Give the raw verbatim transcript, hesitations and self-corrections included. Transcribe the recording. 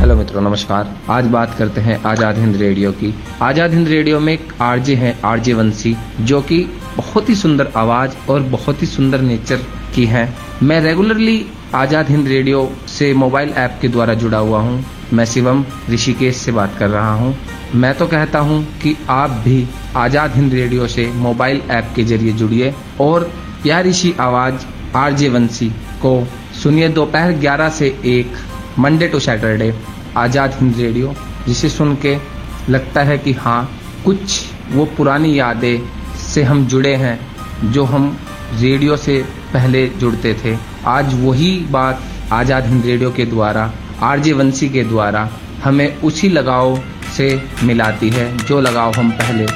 Hello मित्रों, नमस्कार। आज बात करते हैं आज़ाद हिंद रेडियो की। आज़ाद हिंद रेडियो में एक आरजे हैं, आरजे वंशी, जो कि बहुत ही सुंदर आवाज और बहुत ही सुंदर नेचर की हैं। मैं रेगुलरली आज़ाद हिंद रेडियो से मोबाइल ऐप के द्वारा जुड़ा हुआ हूं। मैं शिवम ऋषिकेश से बात कर रहा हूं। मैं तो कहता हूं कि आप भी आज़ाद हिंद रेडियो से मोबाइल ऐप के जरिए जुड़िए और प्यारी सी आवाज आरजे वंशी को सुनिए दोपहर ग्यारह से एक, Monday to Saturday, Azad Hind radio, जिसे सुन के लगता है कि हाँ, कुछ वो पुरानी यादें से हम जुड़े हैं जो हम रेडियो से पहले जुड़ते थे। आज वही बात आज़ाद हिंद रेडियो के द्वारा, आरजे वंशी के द्वारा हमें उसी लगाव से मिलाती है जो लगाव हम पहले